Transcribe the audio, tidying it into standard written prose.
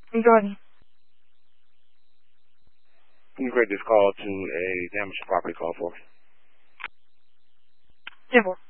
Jordan. Can you grade this call to a damaged property call for? 10-4.